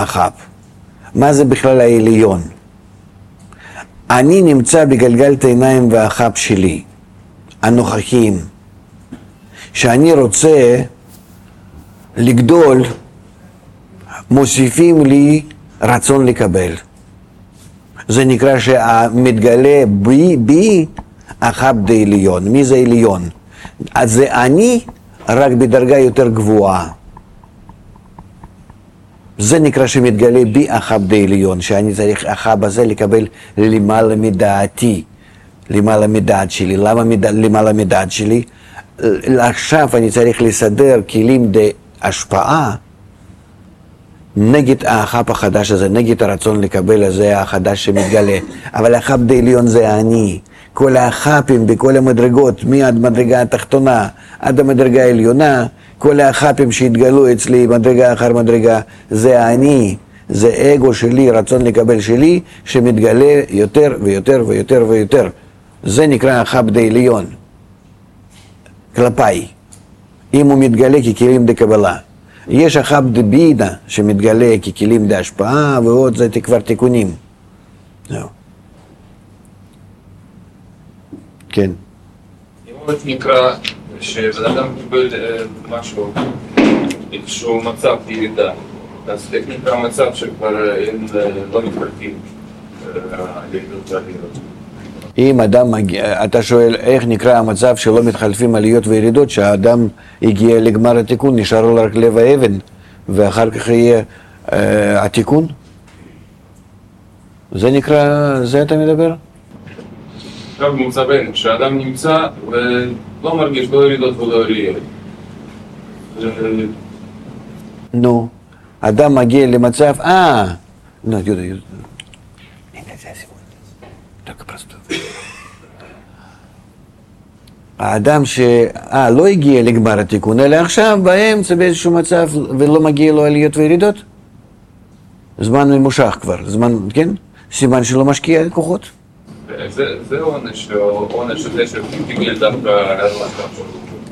אחאב. מה זה בכלל העליון? אני נמצא בגלגלת העיניים והאחאב שלי, הנוכחיים, שאני רוצה לגדול, מוסיפים לי רצון לקבל. זה נקרא שמתגלה בי אחאב דעליון. מי זה עליון? אז זה אני רק בדרגה יותר גבוהה. זה נקרא שמתגלה בי אחאב דעליון, שאני צריך אחאב הזה לקבל למעלה מדעתי, למעלה מדעת שלי. למה למעלה מדעת שלי? עכשיו אני צריך לסדר כלים להשפעה נגד האחאב החדש הזה, נגד הרצון לקבל הזה החדש שמתגלה. אבל האחאב דעליון זה אני. כל האחאבים בכל המדרגות, מהמדרגה התחתונה עד המדרגה העליונה, כל האחאבים שהתגלו אצלי מדרגה אחר מדרגה, זה אני, זה אגו שלי, רצון לקבל שלי, שמתגלה יותר ויותר ויותר ויותר. זה נקרא אחאב דעליון, כלפיי, אם הוא מתגלה ככלים דקבלה. יש אחאב דבינה שמתגלה ככלים דהשפעה, ועוד זה כבר תיקונים. זהו. כן. אם הוא נקרא שבן אדם קיבל משהו, איזשהו מצב ירידה, אז איך נקרא מצב שכבר לא מתפרקים לירידות ועליות? אם אדם מגיע, אתה שואל איך נקרא המצב שלא מתחלפים עליות וירידות, שהאדם הגיע לגמר התיקון, נשאר לו רק לב האבן, ואחר כך יהיה התיקון? זה נקרא, זה אתה מדבר? עכשיו במצבנו, כשאדם נמצא ולא מרגיש לא ירידות ולא עליות. נו, אדם מגיע למצב, נו, יהודה. האדם לא הגיע לגמר התיקון, אלא עכשיו באמצע באיזשהו מצב ולא מגיע לו עליות וירידות? זמן ממושך כבר, זמן, כן? סימן שלא משקיע כוחות? זה עונש, עונש הזה שתגיע דווקא על המצב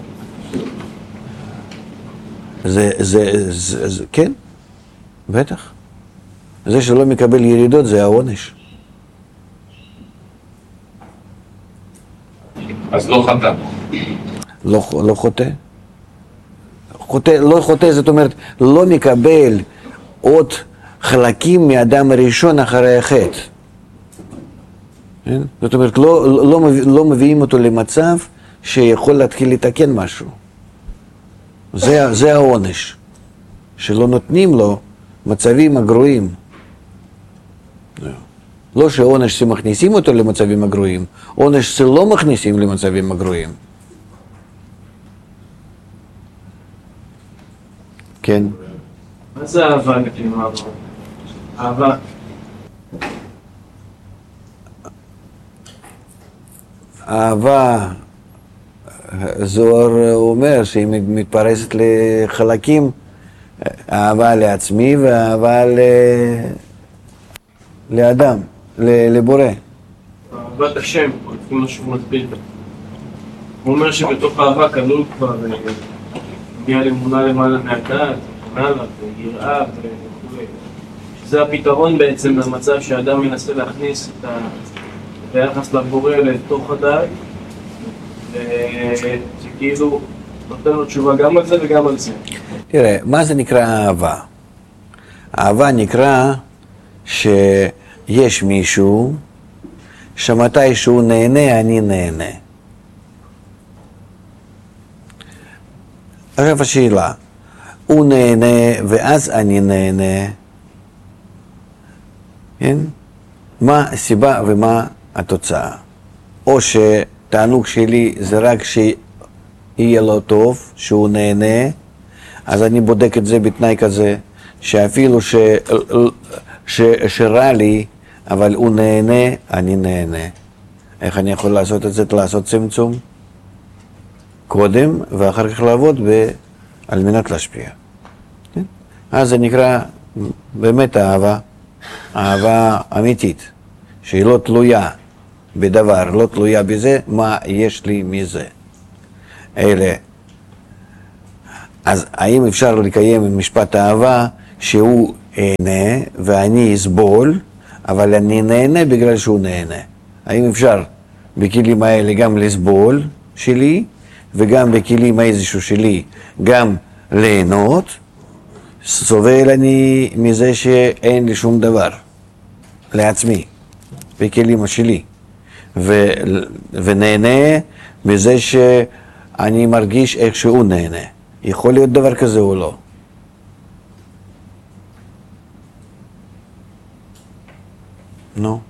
שלו. כן, בטח. זה שלא מקבל ירידות זה העונש. אז לא חטא. לא חוטא. לא חוטא, זאת אומרת, לא מקבל עוד חלקים מאדם הראשון אחרי החטא. זאת אומרת, לא מביאים אותו למצב שיכול להתחיל לתקן משהו. זה העונש. שלא נותנים לו מצבים הגרועים. לא שעונש שמכניסים אותו למצבים הגרועים, עונש שלא מכניסים למצבים הגרועים. כן. מה זה אהבה לפני אהבה? אהבה. אהבה, זוהר אומר שהיא מתפרסת לחלקים, אהבה לעצמי ואהבה לאדם, לבורא. אהבת השם, לפי מה שהוא מסביר. הוא אומר שבתוך אהבה כלול כבר מגיע לאמונה למעלה מהדעת, הלאה, ויראה וכו'. שזה הפתרון בעצם למצב שהאדם מנסה להכניס את היחס לבורא לתוך הדעת, שכאילו נותן לו תשובה גם על זה וגם על זה. תראה, מה זה נקרא אהבה? אהבה נקרא שיש מישהו שמתי שהוא נהנה, אני נהנה. עכשיו השאלה, הוא נהנה ואז אני נהנה, כן? מה הסיבה ומה התוצאה? או שתענוג שלי זה רק שיהיה לו טוב, שהוא נהנה, אז אני בודק את זה בתנאי כזה, שאפילו שרע לי, אבל הוא נהנה, אני נהנה. איך אני יכול לעשות את זה? לעשות צמצום קודם, ואחר כך לעבוד על מנת להשפיע. כן? אז זה נקרא באמת אהבה, אהבה אמיתית, שהיא לא תלויה בדבר, לא תלויה בזה, מה יש לי מזה. אלה. אז האם אפשר לקיים משפט אהבה שהוא אהנה ואני אסבול, אבל אני נהנה בגלל שהוא נהנה. האם אפשר בכלים האלה גם לסבול שלי, וגם בכלים איזשהו שלי גם ליהנות? סובל אני מזה שאין לי שום דבר לעצמי, בכלים שלי, ונהנה מזה שאני מרגיש איך שהוא נהנה. יכול להיות דבר כזה או לא? נו.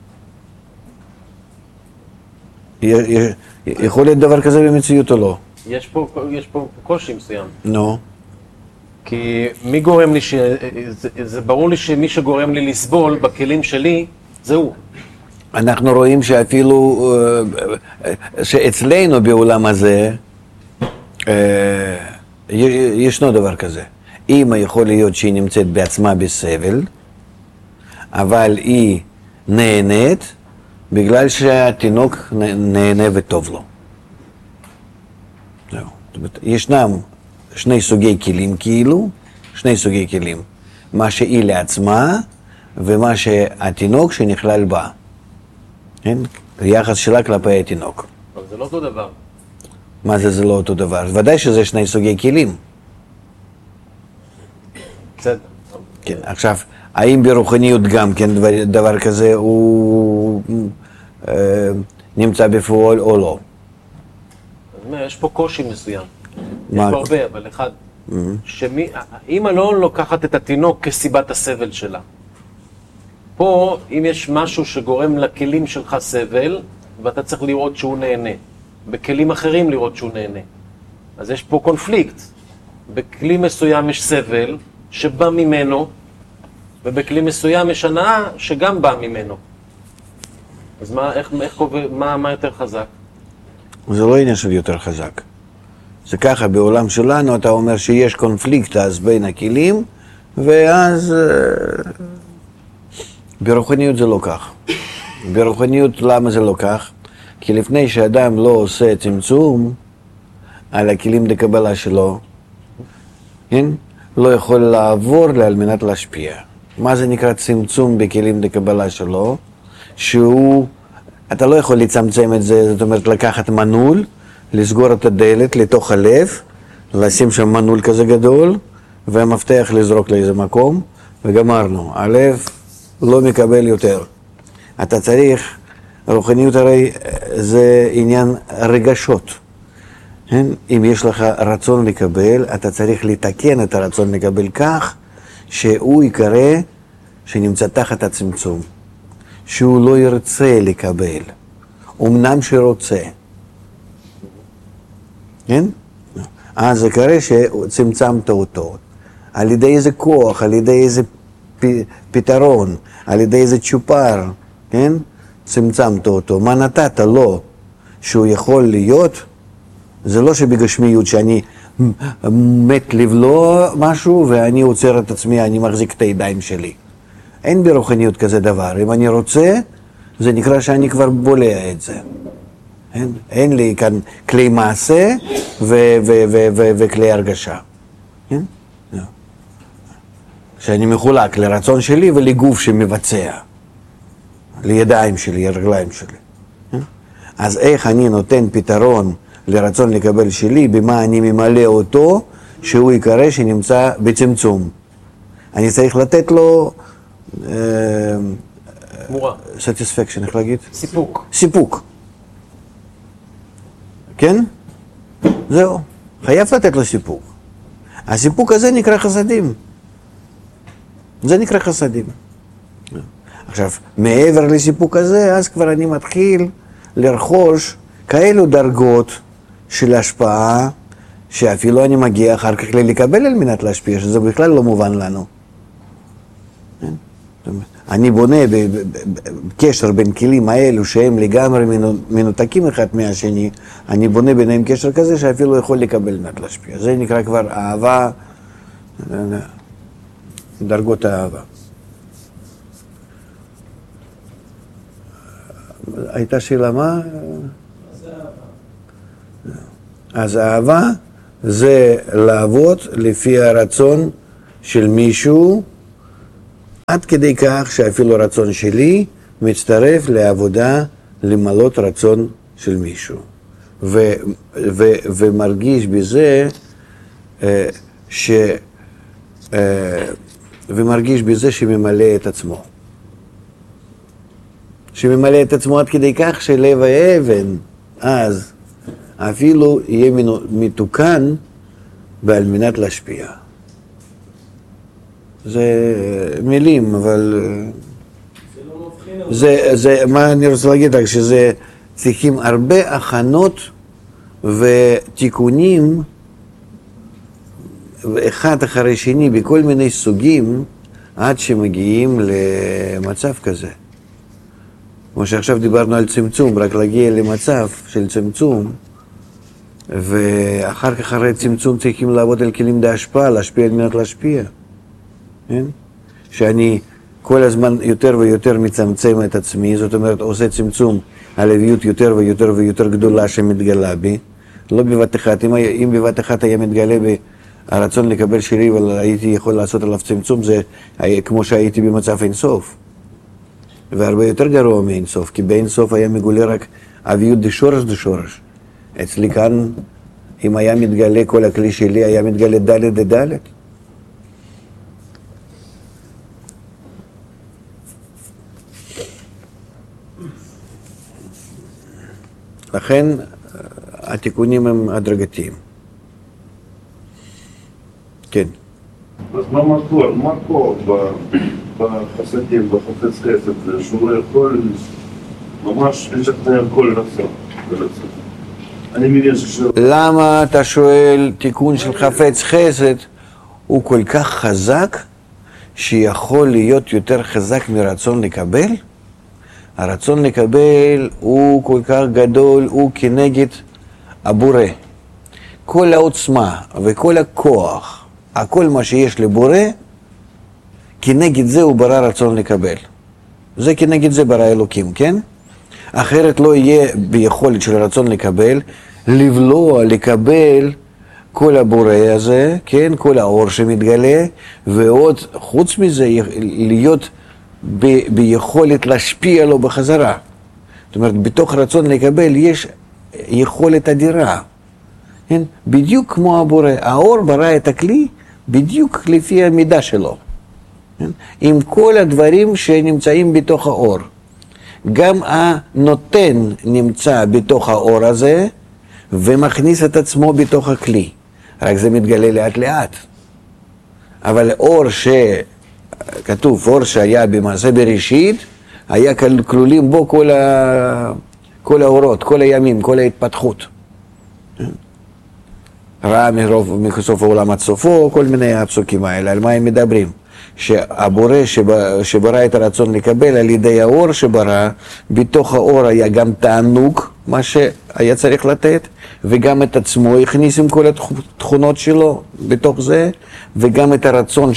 יכול להיות דבר כזה במציאות או לא? יש פה קושי מסוים. נו. כי מי גורם לי זה ברור לי שמי שגורם לי לסבול בכלים שלי, זה הוא. אנחנו רואים שאפילו, שאצלנו בעולם הזה, ישנו דבר כזה. אמא יכול להיות שהיא נמצאת בעצמה בסבל, אבל היא נהנית בגלל שהתינוק נהנה וטוב לו. זהו. ישנם שני סוגי כלים כאילו, שני סוגי כלים. מה שהיא לעצמה ומה שהתינוק שנכלל בה. כן? היחס שלה כלפי התינוק. אבל זה לא אותו דבר. מה זה לא אותו דבר? ודאי שזה שני סוגי כלים. בסדר. כן, עכשיו, האם ברוחניות גם כן דבר כזה הוא נמצא בפועל או לא? יש פה קושי מסוים. יש מה? פה הרבה, אבל אחד. אמא לא לוקחת את התינוק כסיבת הסבל שלה. פה, אם יש משהו שגורם לכלים שלך סבל, ואתה צריך לראות שהוא נהנה. בכלים אחרים לראות שהוא נהנה. אז יש פה קונפליקט. בכלי מסוים יש סבל שבא ממנו, ובכלי מסוים יש הנאה שגם בא ממנו. אז מה יותר חזק? זה לא עניין של יותר חזק. זה ככה, בעולם שלנו אתה אומר שיש קונפליקט אז בין הכלים, ואז ברוחניות זה לא כך. ברוחניות למה זה לא כך? כי לפני שאדם לא עושה צמצום על הכלים לקבלה שלו, כן? לא יכול לעבור על מנת להשפיע. מה זה נקרא צמצום בכלים לקבלה שלו? אתה לא יכול לצמצם את זה, זאת אומרת לקחת מנעול, לסגור את הדלת לתוך הלב, לשים שם מנעול כזה גדול, והמפתח לזרוק לאיזה מקום, וגמרנו. הלב לא מקבל יותר. אתה צריך, רוחניות הרי זה עניין רגשות. אם יש לך רצון לקבל, אתה צריך לתקן את הרצון לקבל כך, שהוא יקרא שנמצא תחת הצמצום. שהוא לא ירצה לקבל, אמנם שרוצה. כן? אז זה קרה שצמצמת אותו. על ידי איזה כוח, על ידי איזה פתרון, על ידי איזה צ'ופר, כן? צמצמת אותו. מה נתת לו שהוא יכול להיות? זה לא שבגשמיות שאני מת לבלוע משהו ואני עוצר את עצמי, אני מחזיק את הידיים שלי. אין ברוחניות כזה דבר. אם אני רוצה, זה נקרא שאני כבר בולע את זה. אין לי כאן כלי מעשה וכלי הרגשה. שאני מחולק לרצון שלי ולגוף שמבצע. לידיים שלי, לרגליים שלי. אז איך אני נותן פתרון לרצון לקבל שלי, במה אני ממלא אותו, שהוא יקרא שנמצא בצמצום. אני צריך לתת לו תמורה. satisfaction, איך להגיד? סיפוק. סיפוק. כן? זהו. חייב לתת לו סיפוק. הסיפוק הזה נקרא חסדים. זה נקרא חסדים. עכשיו, מעבר לסיפוק הזה, אז כבר אני מתחיל לרכוש כאלו דרגות של השפעה, שאפילו אני מגיע אחר כך לקבל על מנת להשפיע, שזה בכלל לא מובן לנו. אני בונה בקשר בין כלים האלו שהם לגמרי מנותקים אחד מהשני, אני בונה ביניהם קשר כזה שאפילו יכול לקבל על מנת להשפיע. זה נקרא כבר אהבה, דרגות האהבה. הייתה שאלה מה? אז אהבה זה לעבוד לפי הרצון של מישהו עד כדי כך שאפילו רצון שלי מצטרף לעבודה למלות רצון של מישהו. ומרגיש בזה ומרגיש בזה שממלא את עצמו. שממלא את עצמו עד כדי כך שלב האבן אז אפילו יהיה מתוקן ועל מנת להשפיע. זה מילים, אבל זה מה אני רוצה להגיד רק, שזה צריכים הרבה הכנות ותיקונים אחד אחרי שני בכל מיני סוגים עד שמגיעים למצב כזה. כמו שעכשיו דיברנו על צמצום, רק להגיע למצב של צמצום, ואחר כך אחרי צמצום צריכים לעבוד על כלים להשפעה, להשפיע על מנת להשפיע. כן? שאני כל הזמן יותר ויותר מצמצם את עצמי, זאת אומרת עושה צמצום על הלוויות יותר ויותר ויותר גדולה שמתגלה בי, לא בבת אחת. אם בבת אחת היה מתגלה בי הרצון לקבל שלי והייתי יכול לעשות עליו צמצום, זה כמו שהייתי במצב אינסוף. והרבה יותר גרוע מאינסוף, כי באינסוף היה מגולה רק אביות דשורש דשורש. אצלי כאן, אם היה מתגלה כל הכלי שלי, היה מתגלה דלת דדלת. לכן התיקונים הם הדרגתיים. כן. אז מה מקור בחסדים, בחפץ חסד, שהוא לא יכול ממש לשכנע כל רצון. אני מבין למה אתה שואל תיקון של חפץ חסד? הוא כל כך חזק שיכול להיות יותר חזק מרצון לקבל? הרצון לקבל הוא כל כך גדול, הוא כנגד הבורא. כל העוצמה וכל הכוח, הכל מה שיש לבורא, כנגד זה הוא ברא רצון לקבל. זה כנגד זה ברא אלוקים, כן? אחרת לא יהיה ביכולת של רצון לקבל, לבלוע, לקבל כל הבורא הזה, כן? כל האור שמתגלה, ועוד חוץ מזה להיות ביכולת להשפיע לו בחזרה. זאת אומרת, בתוך רצון לקבל יש יכולת אדירה. כן? בדיוק כמו הבורא. האור ברא את הכלי בדיוק לפי המידה שלו. כן? עם כל הדברים שנמצאים בתוך האור. גם הנותן נמצא בתוך האור הזה ומכניס את עצמו בתוך הכלי. רק זה מתגלה לאט לאט. אבל אור כתוב, אור שהיה במעשה בראשית, היה כלולים בו כל האורות, כל הימים, כל ההתפתחות. ראה מסוף העולם עד סופו, כל מיני הפסוקים האלה, על מה הם מדברים? שהבורא שברא את הרצון לקבל על ידי האור שברא, בתוך האור היה גם תענוג, מה שהיה צריך לתת, וגם את עצמו הכניס עם כל התכונות שלו בתוך זה, וגם את הרצון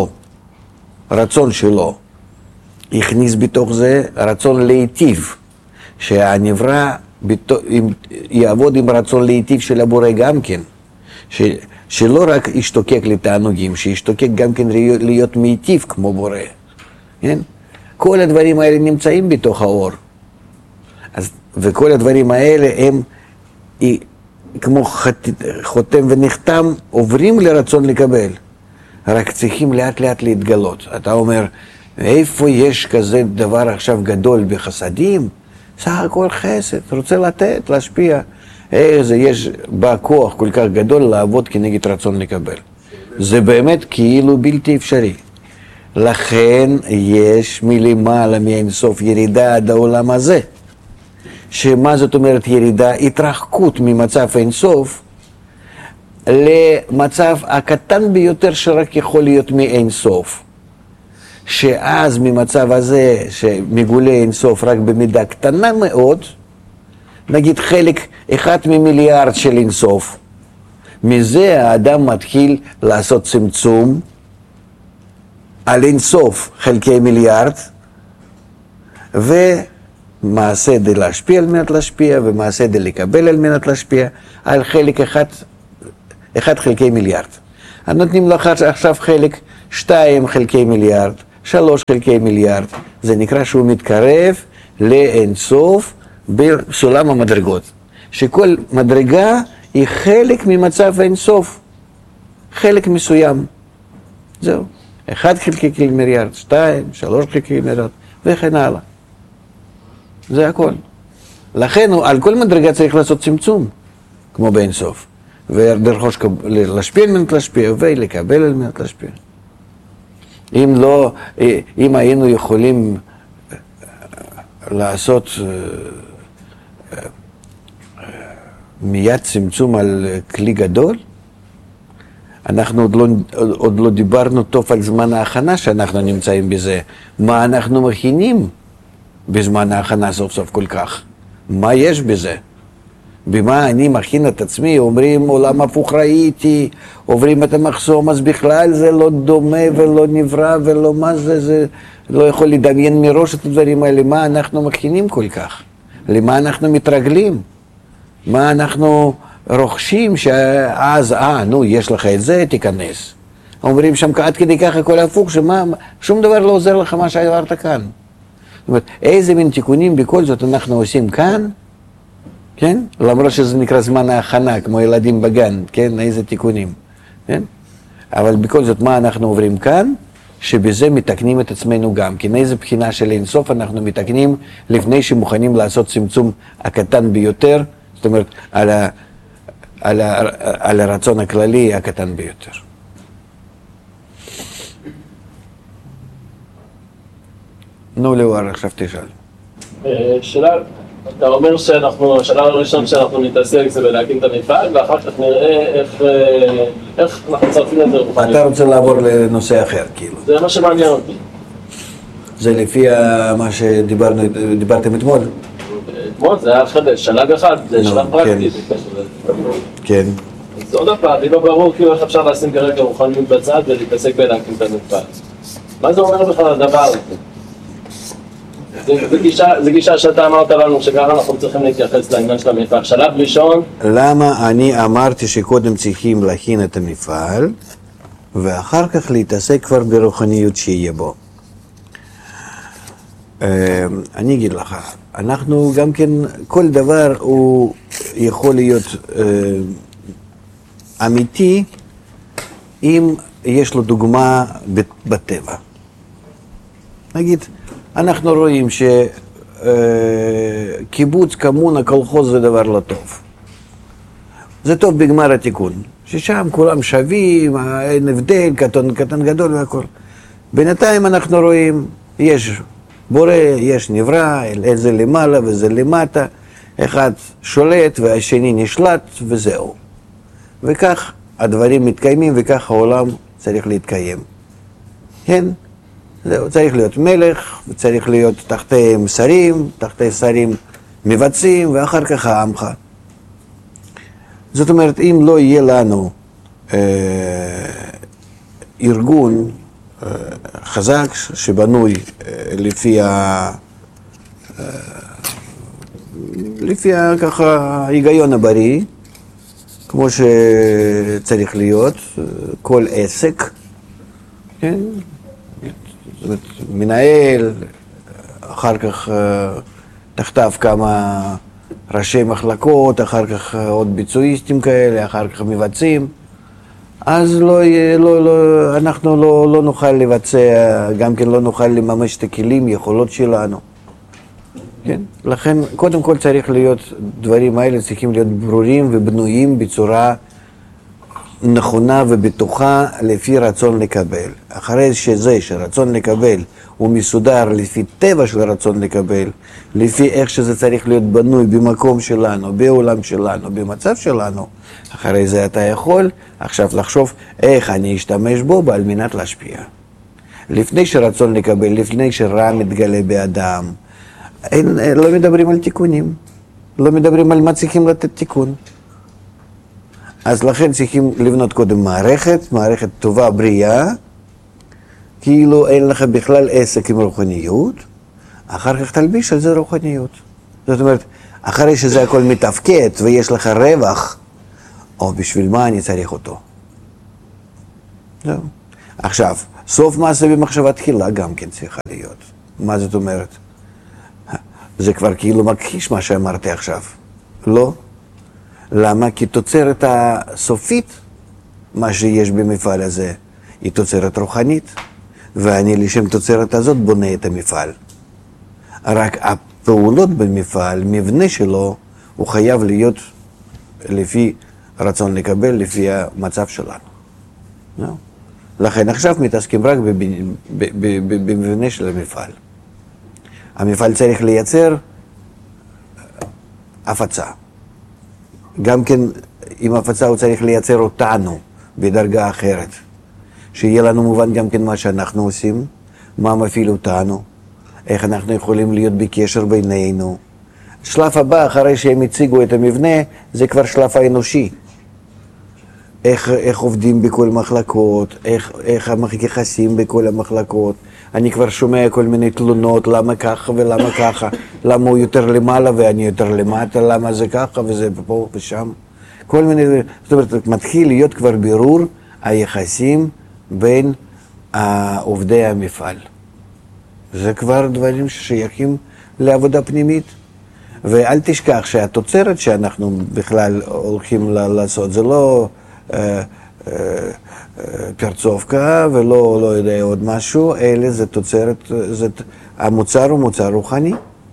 שלו, הכניס בתוך זה רצון להיטיב, שהנברא יעבוד עם רצון להיטיב של הבורא גם כן, שלא רק ישתוקק לתענוגים, שישתוקק גם כן להיות מיטיב כמו בורא. כן? כל הדברים האלה נמצאים בתוך האור. וכל הדברים האלה הם כמו חותם ונחתם, עוברים לרצון לקבל. רק צריכים לאט לאט להתגלות. אתה אומר, איפה יש כזה דבר עכשיו גדול בחסדים? סך הכל חסד, רוצה לתת, להשפיע. איזה יש בה כוח כל כך גדול לעבוד כנגד רצון לקבל. זה באמת כאילו בלתי אפשרי. לכן יש מלמעלה מאינסוף ירידה עד העולם הזה. שמה זאת אומרת ירידה? התרחקות ממצב אינסוף למצב הקטן ביותר שרק יכול להיות מאינסוף. שאז ממצב הזה שמגולה אינסוף רק במידה קטנה מאוד, נגיד חלק 1 ממיליארד של אינסוף, מזה האדם מתחיל לעשות צמצום על אינסוף חלקי מיליארד, ומעשה די להשפיע על מנת להשפיע, ומעשה די לקבל על מנת להשפיע, על חלק 1 חלקי מיליארד. נותנים לך עכשיו חלק 2 חלקי מיליארד, 3/מיליארד. זה נקרא שהוא מתקרב לאינסוף בסולם המדרגות. שכל מדרגה היא חלק ממצב האינסוף. חלק מסוים. זהו. 1/מיליארד, 2, 3/מיליארד, וכן הלאה. זה הכל. לכן על כל מדרגה צריך לעשות צמצום, כמו באינסוף. ולרכוש להשפיע על מנת להשפיע, ולקבל על מנת להשפיע. אם היינו יכולים לעשות מיד צמצום על כלי גדול, אנחנו עוד לא דיברנו טוב על זמן ההכנה שאנחנו נמצאים בזה. מה אנחנו מכינים בזמן ההכנה סוף סוף כל כך? מה יש בזה? במה אני מכין את עצמי? אומרים עולם הפוך ראיתי, עוברים את המחסום, אז בכלל זה לא דומה ולא נברא ולא מה זה, זה לא יכול לדמיין מראש את הדברים האלה. מה אנחנו מכינים כל כך? למה אנחנו מתרגלים? מה אנחנו רוכשים שאז, יש לך את זה, תיכנס. אומרים שם עד כדי ככה הכל הפוך, שום דבר לא עוזר לך מה שעברת כאן. זאת אומרת, איזה מין תיקונים בכל זאת אנחנו עושים כאן, כן? למרות שזה נקרא זמן ההכנה, כמו ילדים בגן, כן? איזה תיקונים, כן? אבל בכל זאת, מה אנחנו עוברים כאן? שבזה מתקנים את עצמנו גם. כן, איזה בחינה של אינסוף אנחנו מתקנים לפני שמוכנים לעשות צמצום הקטן ביותר, זאת אומרת, על הרצון הכללי הקטן ביותר. נו, לאור, עכשיו תשאל. שאלה, אתה אומר השאלה הראשונה שאנחנו נתעסק זה בלהקים את המפעל, ואחר כך נראה איך אנחנו מצרפים את זה רוחנית. אתה רוצה לעבור לנושא אחר, כאילו. זה מה שמעניין אותי. זה לפי מה שדיברתם אתמול? אתמול זה היה שלב אחד, זה שלב פרקטי. כן. אז עוד פעם, לי לא ברור כאילו איך אפשר לשים כרגע רוחניות בצד ולהתעסק בלהקים את המפעל. מה זה אומר בכלל הדבר הזה? זה גישה שאתה אמרת לנו שככה אנחנו צריכים להתייחס לעניין של המפעל. שלב ראשון... למה אני אמרתי שקודם צריכים להכין את המפעל ואחר כך להתעסק כבר ברוחניות שיהיה בו? אני אגיד לך, אנחנו גם כן, כל דבר הוא יכול להיות אמיתי אם יש לו דוגמה בטבע. נגיד, אנחנו רואים שקיבוץ, קומונה, קולחוז זה דבר לא טוב. זה טוב בגמר התיקון, ששם כולם שווים, אין הבדל, קטן גדול והכל. בינתיים אנחנו רואים, יש בורא, יש נברא, איזה למעלה וזה למטה, אחד שולט והשני נשלט וזהו. וכך הדברים מתקיימים וכך העולם צריך להתקיים. כן? זהו, צריך להיות מלך, וצריך להיות תחתיהם שרים, תחתי שרים מבצעים, ואחר כך העמך. זאת אומרת, אם לא יהיה לנו ארגון חזק שבנוי לפי ככה היגיון הבריא, כמו שצריך להיות, כל עסק, כן? זאת אומרת, מנהל, אחר כך תחתיו כמה ראשי מחלקות, אחר כך עוד ביצועיסטים כאלה, אחר כך מבצעים, אז אנחנו לא נוכל לבצע, גם כן לא נוכל לממש את הכלים, יכולות שלנו. כן? לכן, קודם כל צריך להיות, דברים האלה צריכים להיות ברורים ובנויים בצורה נכונה ובטוחה לפי רצון לקבל. אחרי שרצון לקבל הוא מסודר לפי טבע של רצון לקבל, לפי איך שזה צריך להיות בנוי במקום שלנו, בעולם שלנו, במצב שלנו, אחרי זה אתה יכול עכשיו לחשוב איך אני אשתמש בו על מנת להשפיע. לפני שרצון לקבל, לפני שרע מתגלה באדם, לא מדברים על תיקונים, לא מדברים על מה צריכים לתת תיקון. אז לכן צריכים לבנות קודם מערכת טובה, בריאה, כאילו אין לך בכלל עסק עם רוחניות, אחר כך תלביש על זה רוחניות. זאת אומרת, אחרי שזה הכל מתפקד ויש לך רווח, או בשביל מה אני צריך אותו? זהו. עכשיו, סוף מעשה במחשבה תחילה גם כן צריכה להיות. מה זאת אומרת? זה כבר כאילו מכחיש מה שאמרתי עכשיו. לא. למה? כי תוצרת הסופית, מה שיש במפעל הזה, היא תוצרת רוחנית, ואני לשם תוצרת הזאת בונה את המפעל. רק הפעולות במפעל, מבנה שלו, הוא חייב להיות לפי רצון לקבל, לפי המצב שלנו. No? לכן עכשיו מתעסקים רק במבנה של המפעל. המפעל צריך לייצר הפצה. גם כן, עם הפצה הוא צריך לייצר אותנו בדרגה אחרת. שיהיה לנו מובן גם כן מה שאנחנו עושים, מה מפעיל אותנו, איך אנחנו יכולים להיות בקשר בינינו. שלב הבא, אחרי שהם הציגו את המבנה, זה כבר שלב האנושי. איך עובדים בכל מחלקות, איך המחכסים בכל המחלקות. אני כבר שומע כל מיני תלונות, למה ככה ולמה ככה, למה הוא יותר למעלה ואני יותר למטה, למה זה ככה וזה פה ושם. כל מיני, זאת אומרת, מתחיל להיות כבר בירור היחסים בין עובדי המפעל. זה כבר דברים ששייכים לעבודה פנימית. ואל תשכח שהתוצרת שאנחנו בכלל הולכים לעשות, זה לא פרצובקה ולא לא יודע עוד משהו, אלא זה תוצרת, המוצר הוא מוצר רוחני.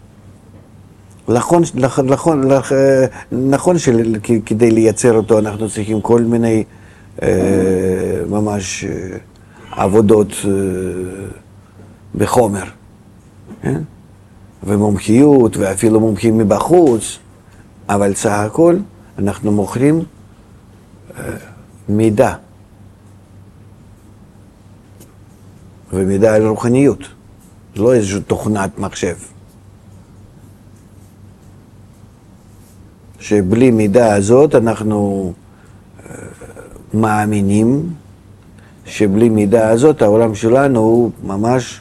נכון שכדי לייצר אותו אנחנו צריכים כל מיני ממש עבודות בחומר, ומומחיות ואפילו מומחים מבחוץ, אבל סך הכל אנחנו מוכרים מידע, ומידע על רוחניות, לא איזושהי תוכנת מחשב. שבלי מידע הזאת אנחנו מאמינים שבלי מידע הזאת העולם שלנו הוא ממש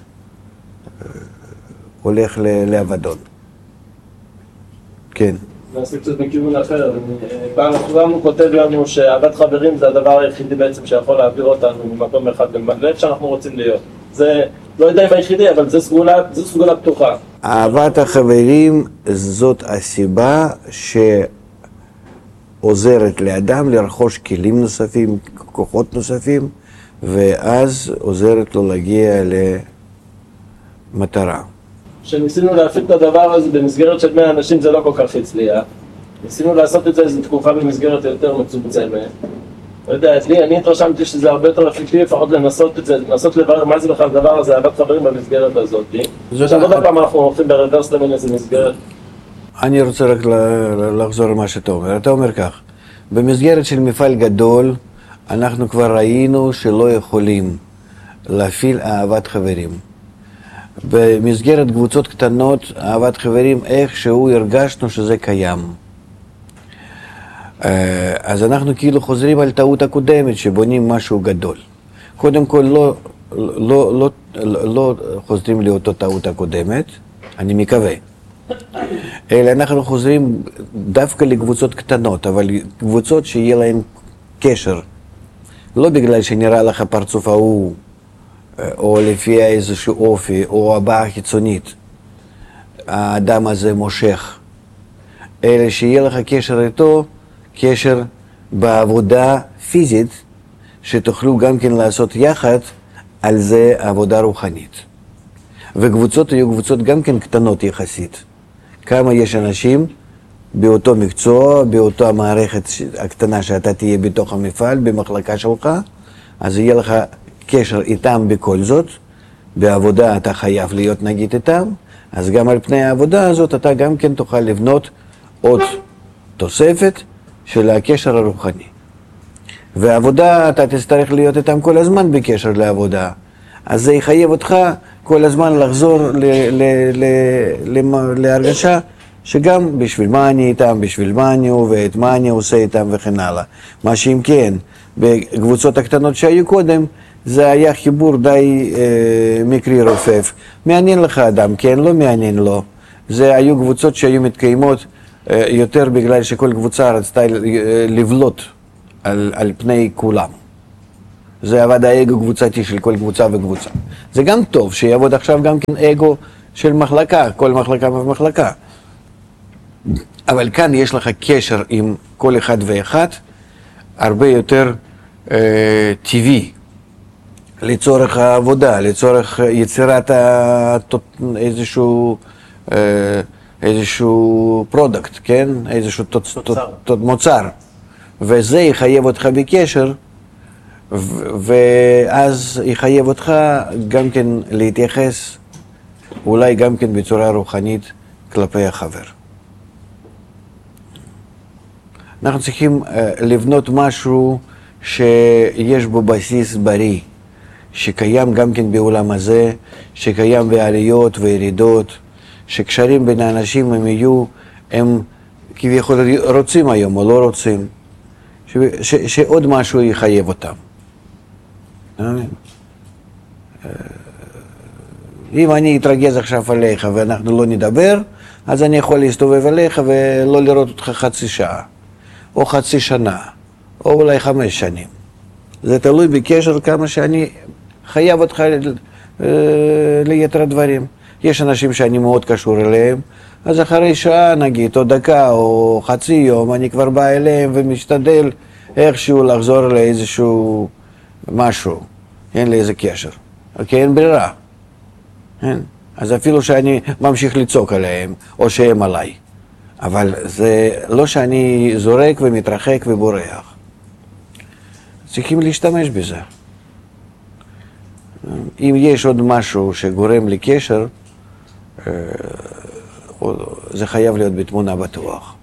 הולך לאבדון. כן. נעשה קצת מכיוון אחר. פעם אחרונה הוא כותב לנו שאהבת חברים זה הדבר היחידי בעצם שיכול להעביר אותנו ממקום אחד לאיפה שאנחנו רוצים להיות. זה, לא יודע אם היחידי, אבל זה סגולה פתוחה. אהבת החברים זאת הסיבה שעוזרת לאדם לרכוש כלים נוספים, כוחות נוספים, ואז עוזרת לו להגיע למטרה. כשניסינו להפעיל את הדבר הזה במסגרת של 100 אנשים זה לא כל כך הצליח. ניסינו לעשות את זה איזו תקופה במסגרת יותר מצומצמת. לא יודע, אני התרשמתי שזה הרבה יותר אפקטיבי, לפחות לנסות את זה, לנסות לברר מה זה בכלל הדבר הזה, אהבת חברים במסגרת הזאת. עכשיו עוד פעם אנחנו הולכים ברוורס למין איזה מסגרת. אני רוצה רק לחזור למה שאתה אומר. אתה אומר כך, במסגרת של מפעל גדול, אנחנו כבר ראינו שלא יכולים להפעיל אהבת חברים. במסגרת קבוצות קטנות, אהבת חברים, איכשהו הרגשנו שזה קיים. אז אנחנו כאילו חוזרים על טעות הקודמת, שבונים משהו גדול. קודם כל לא חוזרים לאותו טעות הקודמת, אני מקווה. אלא אנחנו חוזרים דווקא לקבוצות קטנות, אבל קבוצות שיהיה להן קשר. לא בגלל שנראה לך פרצוף ההוא, או לפי איזשהו אופי, או הבעה חיצונית. האדם הזה מושך. אלא שיהיה לך קשר איתו, קשר בעבודה פיזית, שתוכלו גם כן לעשות יחד על זה עבודה רוחנית. וקבוצות יהיו קבוצות גם כן קטנות יחסית. כמה יש אנשים באותו מקצוע, באותה מערכת הקטנה שאתה תהיה בתוך המפעל, במחלקה שלך, אז יהיה לך קשר איתם בכל זאת. בעבודה אתה חייב להיות נגיד איתם, אז גם על פני העבודה הזאת אתה גם כן תוכל לבנות עוד תוספת של הקשר הרוחני. והעבודה אתה תצטרך להיות איתם כל הזמן בקשר לעבודה. אז זה יחייב אותך כל הזמן לחזור להרגשה שגם בשביל מה אני איתם, בשביל מה אני עובד, מה אני עושה איתם וכן הלאה. מה שאם כן, בקבוצות הקטנות שהיו קודם, זה היה חיבור די מקרי רופף. מעניין לך אדם, כן, לא מעניין לו. זה היו קבוצות שהיו מתקיימות יותר בגלל שכל קבוצה רצתה לבלוט על פני כולם. זה עבד האגו קבוצתי של כל קבוצה וקבוצה. זה גם טוב שיעבוד עכשיו גם כן אגו של מחלקה, כל מחלקה ומחלקה. אבל כאן יש לך קשר עם כל אחד ואחד, הרבה יותר טבעי, לצורך העבודה, לצורך יצירת איזשהו פרודקט, כן? איזשהו מוצר. וזה יחייב אותך בקשר, ואז יחייב אותך גם כן להתייחס, אולי גם כן בצורה רוחנית כלפי החבר. אנחנו צריכים לבנות משהו שיש בו בסיס בריא, שקיים גם כן בעולם הזה, שקיים בעליות וירידות, שקשרים בין האנשים הם כביכול רוצים היום או לא רוצים, שעוד משהו יחייב אותם. אם אני אתרגז עכשיו עליך ואנחנו לא נדבר, אז אני יכול להסתובב עליך ולא לראות אותך חצי שעה, או חצי שנה, או אולי 5 שנים. זה תלוי בקשר כמה שאני חייב אותך ליתר הדברים. יש אנשים שאני מאוד קשור אליהם, אז אחרי שעה נגיד, או דקה, או חצי יום, אני כבר בא אליהם ומשתדל איכשהו לחזור לאיזשהו משהו, אין לי איזה קשר, כי אין ברירה. אז אפילו שאני ממשיך לצעוק עליהם, או שהם עליי. אבל זה לא שאני זורק ומתרחק ובורח. צריכים להשתמש בזה. אם יש עוד משהו שגורם לקשר, זה חייב להיות בתמונה בטוח.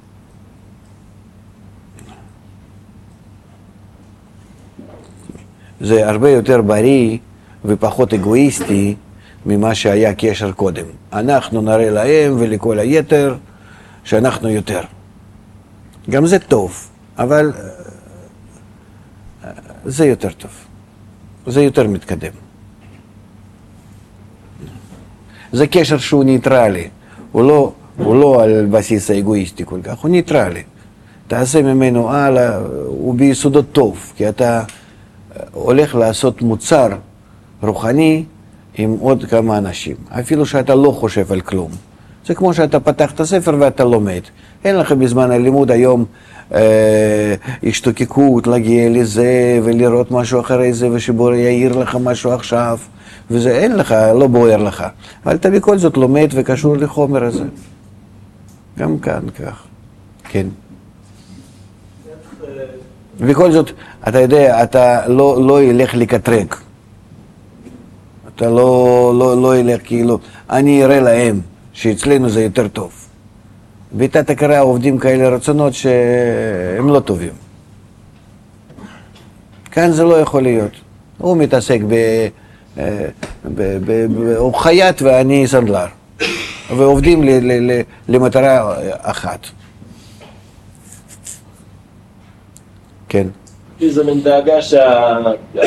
זה הרבה יותר בריא ופחות אגואיסטי ממה שהיה קשר קודם. אנחנו נראה להם ולכל היתר שאנחנו יותר. גם זה טוב, אבל זה יותר טוב. זה יותר מתקדם. זה קשר שהוא ניטרלי, הוא לא על בסיס האגואיסטי כל כך, הוא ניטרלי. תעשה ממנו הלאה, הוא ביסודות טוב, כי אתה הולך לעשות מוצר רוחני עם עוד כמה אנשים, אפילו שאתה לא חושב על כלום. זה כמו שאתה פתח את הספר ואתה לומד. אין לך בזמן הלימוד היום השתוקקות להגיע לזה ולראות משהו אחרי זה ושבורא יעיר לך משהו עכשיו. וזה אין לך, לא בוער לך. אבל אתה בכל זאת לומד וקשור לחומר הזה. גם כאן כך. כן. בכל זאת, אתה יודע, אתה לא ילך לקטרק. אתה לא ילך כאילו, אני אראה להם שאצלנו זה יותר טוב. ואתה תקרא עובדים כאלה רצונות שהם לא טובים. כאן זה לא יכול להיות. הוא מתעסק הוא חייט ואני סנדלר, ועובדים למטרה אחת. כן. זה מין דאגה שהעניין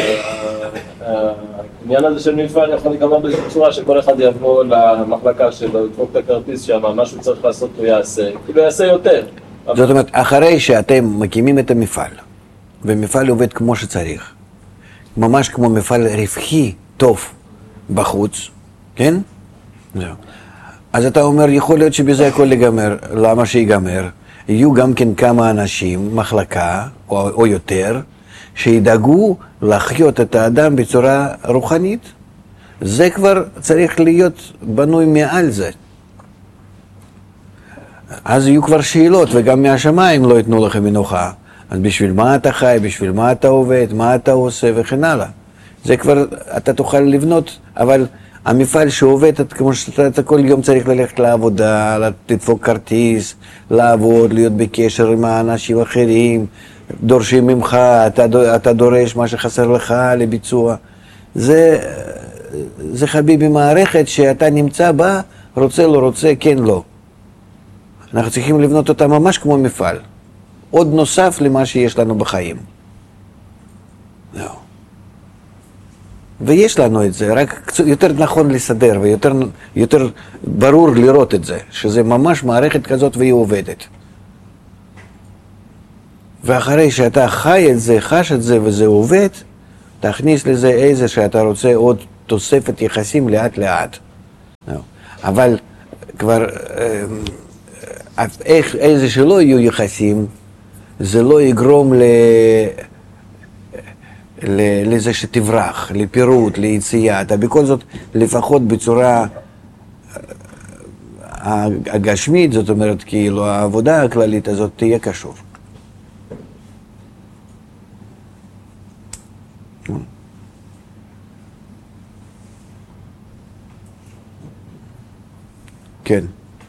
הזה של מפעל יכול להיגמר באיזו צורה שכל אחד יבוא למחלקה שלו, ידפוק את הכרטיס שם, משהו צריך לעשות הוא יעשה, כאילו יעשה יותר. זאת אומרת, אחרי שאתם מקימים את המפעל, ומפעל עובד כמו שצריך, ממש כמו מפעל רווחי, טוב בחוץ, כן? זהו. אז אתה אומר, יכול להיות שבזה הכל ייגמר. למה שיגמר? יהיו גם כן כמה אנשים, מחלקה או יותר, שידאגו לחיות את האדם בצורה רוחנית. זה כבר צריך להיות בנוי מעל זה. אז יהיו כבר שאלות, וגם מהשמיים לא ייתנו לכם מנוחה. אז בשביל מה אתה חי, בשביל מה אתה עובד, מה אתה עושה וכן הלאה. זה כבר, אתה תוכל לבנות, אבל המפעל שעובד, כמו שאתה כל יום צריך ללכת לעבודה, לדפוק כרטיס, לעבוד, להיות בקשר עם האנשים האחרים, דורשים ממך, אתה דורש מה שחסר לך לביצוע. זה חביבי מערכת שאתה נמצא בה, רוצה לא רוצה, כן לא. אנחנו צריכים לבנות אותה ממש כמו מפעל. עוד נוסף למה שיש לנו בחיים. זהו. ויש לנו את זה, רק יותר נכון לסדר ויותר ברור לראות את זה, שזה ממש מערכת כזאת והיא עובדת. ואחרי שאתה חי את זה, חש את זה וזה עובד, תכניס לזה איזה שאתה רוצה עוד תוספת יחסים לאט לאט. אבל כבר איזה שלא יהיו יחסים, זה לא יגרום לזה שתברח, לפירוט, ליציאה. אתה בכל זאת, לפחות בצורה הגשמית, זאת אומרת, כאילו העבודה הכללית הזאת תהיה קשור. כן.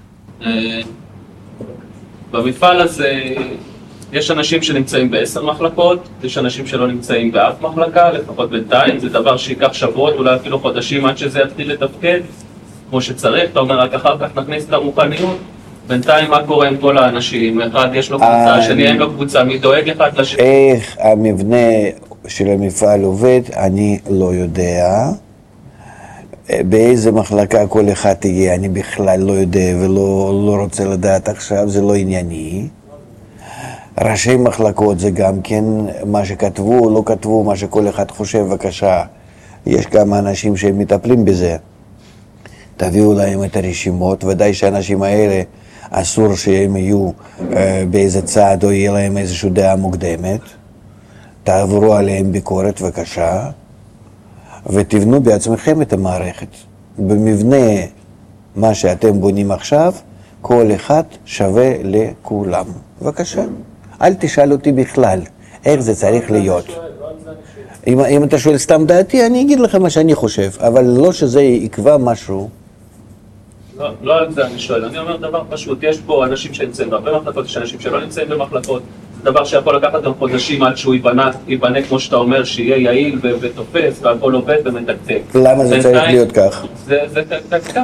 במפעל הזה יש אנשים שנמצאים ב10 מחלקות, יש אנשים שלא נמצאים באף מחלקה, לפחות בינתיים, זה דבר שיקח שבועות, אולי אפילו חודשים עד שזה יתחיל לתפקד כמו שצריך, אתה אומר רק אחר כך נכניס את הרוחניות, בינתיים מה קורה עם כל האנשים, אחד יש לו קבוצה, השני אין לו קבוצה, מי דואג אחד לשני? איך המבנה של המפעל עובד, אני לא יודע. באיזה מחלקה כל אחד תהיה, אני בכלל לא יודע ולא רוצה לדעת עכשיו, זה לא ענייני. ראשי מחלקות זה גם כן מה שכתבו או לא כתבו, מה שכל אחד חושב, בבקשה. יש כמה אנשים שהם מטפלים בזה. תביאו להם את הרשימות, ודאי שהאנשים האלה אסור שהם יהיו באיזה צעד או יהיה להם איזושהי דעה מוקדמת. תעברו עליהם ביקורת, בבקשה. ותבנו בעצמכם את המערכת. במבנה מה שאתם בונים עכשיו, כל אחד שווה לכולם. בבקשה. אל תשאל אותי בכלל איך זה צריך להיות. אם אתה שואל סתם דעתי, אני אגיד לך מה שאני חושב, אבל לא שזה יקבע משהו. לא על זה אני שואל, אני אומר דבר פשוט, יש פה אנשים שנמצאים בהרבה מחלקות, יש אנשים שלא נמצאים במחלקות, זה דבר שיכול לקחת גם חודשים עד שהוא ייבנה כמו שאתה אומר, שיהיה יעיל ותופס והכל עובד ומתקתק. למה זה צריך להיות כך? זה כך.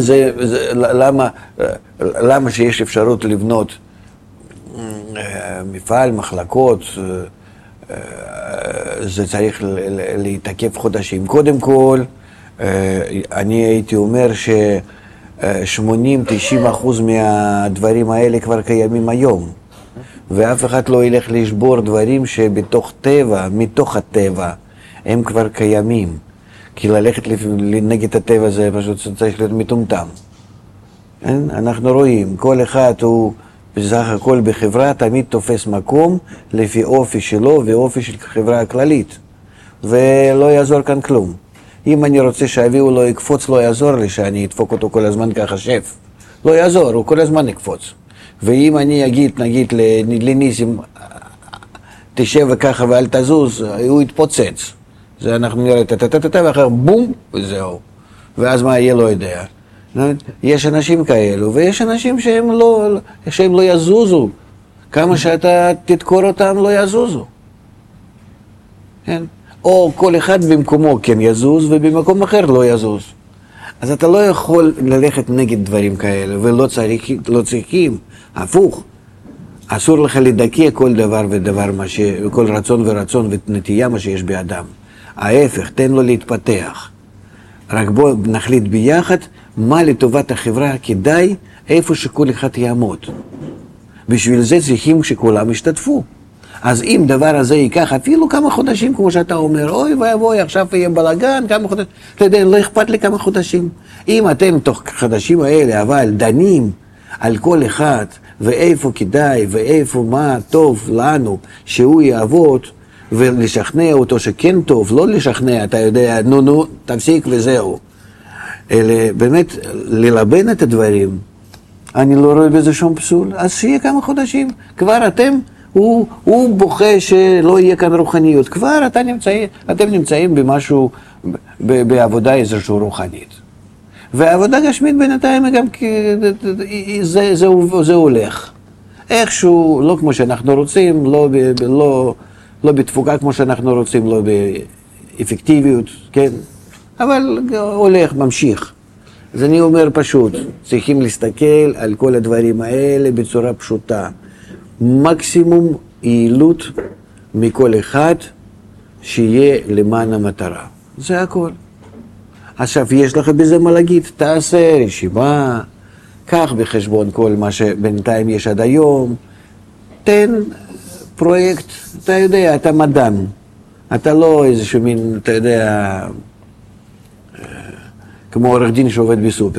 למה שיש אפשרות לבנות מפעל, מחלקות, זה צריך להתעכב חודשים. קודם כל, אני הייתי אומר ש-80-90% מהדברים האלה כבר קיימים היום. ואף אחד לא ילך לשבור דברים שבתוך טבע, מתוך הטבע, הם כבר קיימים. כי ללכת נגד הטבע זה פשוט צריך להיות מטומטם. אנחנו רואים, כל אחד הוא בסך הכל בחברה תמיד תופס מקום לפי אופי שלו ואופי של חברה הכללית. ולא יעזור כאן כלום. אם אני רוצה שאביהו לא יקפוץ, לא יעזור לי שאני אדפוק אותו כל הזמן ככה שף. לא יעזור, הוא כל הזמן יקפוץ. ואם אני אגיד, נגיד לניסים, תשב וככה ואל תזוז, הוא יתפוצץ. זה אנחנו נראה טטטטטטט ואחר בום, וזהו. ואז מה יהיה לא יודע. יש אנשים כאלו, ויש אנשים שהם לא יזוזו. כמה שאתה תדקור אותם, לא יזוזו. כן? או כל אחד במקומו כן יזוז, ובמקום אחר לא יזוז. אז אתה לא יכול ללכת נגד דברים כאלה, ולא צריכים, הפוך. אסור לך לדכא כל דבר ודבר, כל רצון ורצון ונטייה מה שיש באדם. ההפך, תן לו להתפתח. רק בוא נחליט ביחד מה לטובת החברה כדאי, איפה שכל אחד יעמוד. בשביל זה צריכים שכולם ישתתפו. אז אם דבר הזה ייקח אפילו כמה חודשים, כמו שאתה אומר, אוי ואבוי, עכשיו יהיה בלגן, כמה חודשים, אתה יודע, לא אכפת לי כמה חודשים. אם אתם תוך חודשים האלה, אבל דנים על כל אחד, ואיפה כדאי, ואיפה מה טוב לנו, שהוא יעבוד, ולשכנע אותו שכן טוב, לא לשכנע, אתה יודע, נו, תפסיק וזהו. אלא באמת, ללבן את הדברים, אני לא רואה בזה שום פסול, אז שיהיה כמה חודשים. כבר הוא בוכה שלא יהיה כאן רוחניות. כבר אתם נמצאים במשהו, בעבודה איזושהי רוחנית. והעבודה גשמית בינתיים גם זה הולך. איכשהו, לא כמו שאנחנו רוצים, לא בתפוקה כמו שאנחנו רוצים, לא באפקטיביות, כן? אבל הולך, ממשיך. אז אני אומר פשוט, צריכים להסתכל על כל הדברים האלה בצורה פשוטה. מקסימום יעילות מכל אחד שיהיה למען המטרה. זה הכל. עכשיו יש לך בזה מה להגיד, תעשה רשימה, קח בחשבון כל מה שבינתיים יש עד היום, תן פרויקט, אתה יודע, אתה מדען, אתה לא איזשהו מין, אתה יודע, כמו עורך דין שעובד בסופר.